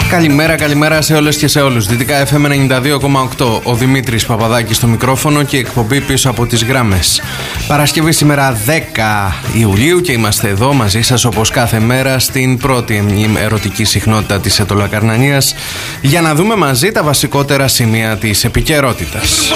Καλημέρα σε όλες και σε όλους. Δυτικά FM 92,8. Ο Δημήτρης Παπαδάκης στο μικρόφωνο και εκπομπή πίσω από τις γράμμες. Παρασκευή σήμερα 10 Ιουλίου και είμαστε εδώ μαζί σας όπως κάθε μέρα στην πρώτη ερωτική συχνότητα της Αιτωλακαρνανίας για να δούμε μαζί τα βασικότερα σημεία της επικαιρότητας.